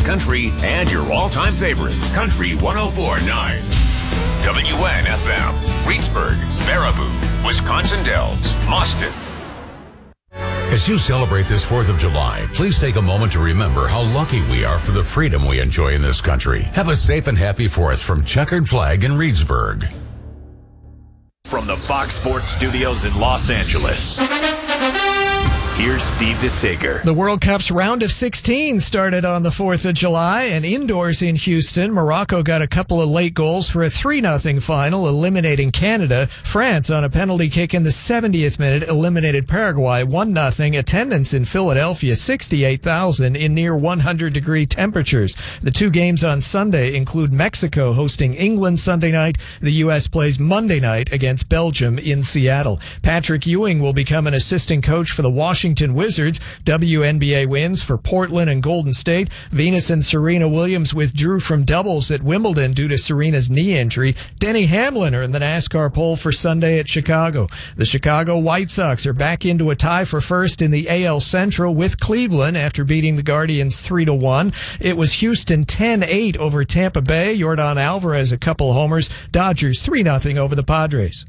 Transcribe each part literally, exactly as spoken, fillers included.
country and your all-time favorites. Country one oh four point nine. W N F M. Reedsburg, Baraboo, Wisconsin Dells, Austin. As you celebrate this fourth of July, please take a moment to remember how lucky we are for the freedom we enjoy in this country. Have a safe and happy fourth from Checkered Flag in Reedsburg. From the Fox Sports Studios in Los Angeles, here's Steve DeSager. The World Cup's round of sixteen started on the fourth of July, and indoors in Houston, Morocco got a couple of late goals for a three nothing final, eliminating Canada. France, on a penalty kick in the seventieth minute, eliminated Paraguay one nothing. Attendance in Philadelphia, sixty-eight thousand in near one hundred degree temperatures. The two games on Sunday include Mexico hosting England Sunday night. The U S plays Monday night against Belgium in Seattle. Patrick Ewing will become an assistant coach for the Washington Wizards. W N B A wins for Portland and Golden State. Venus and Serena Williams withdrew from doubles at Wimbledon due to Serena's knee injury. Denny Hamlin are in the NASCAR pole for Sunday at Chicago. The Chicago White Sox are back into a tie for first in the A L Central with Cleveland after beating the Guardians three to one. It was Houston ten eight over Tampa Bay. Yordan Alvarez a couple homers. Dodgers three nothing over the Padres.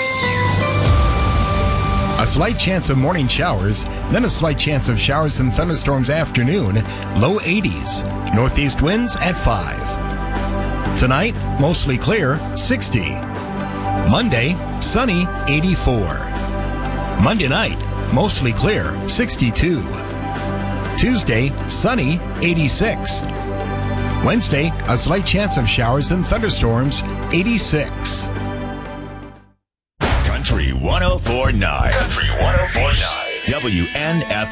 A slight chance of morning showers, then a slight chance of showers and thunderstorms afternoon, low eighties. Northeast winds at five. Tonight, mostly clear, sixty. Monday, sunny, eighty-four. Monday night, mostly clear, sixty-two. Tuesday, sunny, eighty-six. Wednesday, a slight chance of showers and thunderstorms, eighty-six. Country one oh four point nine. Country one oh four point nine. W N F M.